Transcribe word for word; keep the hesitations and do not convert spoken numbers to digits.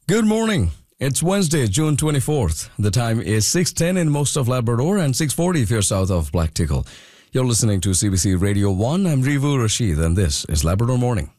Good morning. It's Wednesday, June twenty-fourth. The time is six ten in most of Labrador and six forty if you're south of Black Tickle. You're listening to C B C Radio one. I'm Rivu Rashid, and this is Labrador Morning.